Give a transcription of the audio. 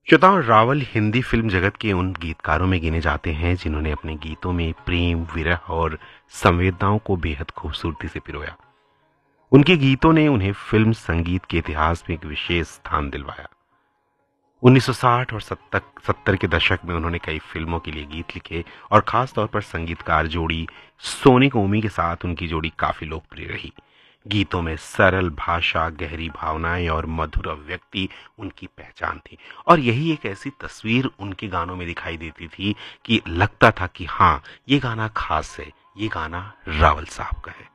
श्रोताओं, रावल हिंदी फिल्म जगत के उन गीतकारों में गिने जाते हैं जिन्होंने अपने गीतों में प्रेम, विरह और संवेदनाओं को बेहद खूबसूरती से पिरोया। उनके गीतों ने उन्हें फिल्म संगीत के इतिहास में एक विशेष स्थान दिलवाया। 1960 और 70 के दशक में उन्होंने कई फिल्मों के लिए गीत लिखे और खास तौर पर संगीतकार जोड़ी सोनी ओमी के साथ उनकी जोड़ी काफी लोकप्रिय रही। गीतों में सरल भाषा, गहरी भावनाएं और मधुर अभिव्यक्ति उनकी पहचान थी। और यही एक ऐसी तस्वीर उनके गानों में दिखाई देती थी कि लगता था कि हाँ, ये गाना खास है, ये गाना रावल साहब का है।